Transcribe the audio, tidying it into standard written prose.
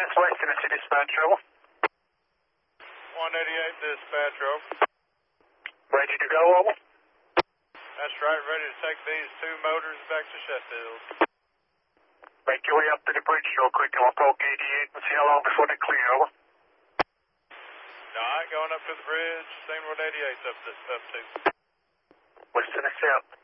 West Tennessee dispatch, over. 188 dispatch, over. Ready to go, over. That's right, ready to take these two motors back to Sheffield. Make your way up to the bridge real quick. I'll poke 88 and see how long before they clear, over. Alright, going up to the bridge, seeing what 88's up to. West Tennessee up.